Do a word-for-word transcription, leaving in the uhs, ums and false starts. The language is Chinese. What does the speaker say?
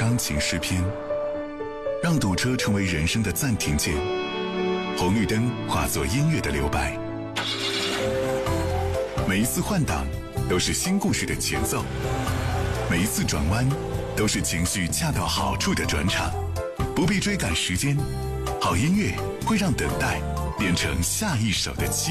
钢琴诗篇，让堵车成为人生的暂停键，红绿灯化作音乐的留白。每一次换挡都是新故事的前奏，每一次转弯都是情绪恰到好处的转场。不必追赶时间，好音乐会让等待变成下一首的期